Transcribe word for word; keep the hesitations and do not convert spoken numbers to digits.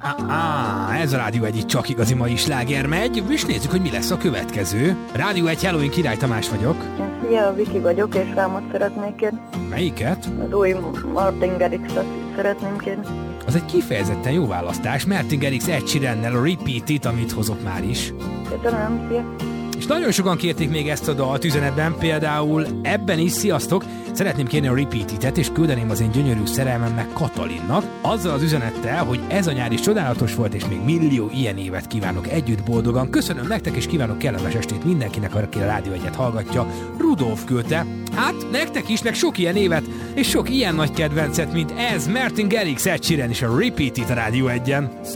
Ah, ez a Rádió egy csak igazi mai sláger megy, és nézzük, hogy mi lesz a következő. Rádió egy, hello, én Király Tamás vagyok. Szia, Viki vagyok, és számot szeretnék kérni. Melyiket? Az új Martin Garrixot szeretném kérni. Az egy kifejezetten jó választás, Martin Garrix Ed Sheerannel, a Repeat It, amit hozott már is. Köszönöm, szia. És nagyon sokan kérték még ezt a dalt üzenetben, például ebben is, sziasztok, szeretném kérni a Repeat It-et, és küldeném az én gyönyörű szerelmemnek, Katalinnak, azzal az üzenettel, hogy ez a nyár is csodálatos volt, és még millió ilyen évet kívánok együtt boldogan. Köszönöm nektek, és kívánok kellemes estét mindenkinek, aki a Rádió egyet hallgatja. Rudolf küldte. Hát, nektek is, meg sok ilyen évet, és sok ilyen nagy kedvencet, mint ez, Martin Garrix, Ed Sheeran és a Repeat It a Rádió egyen.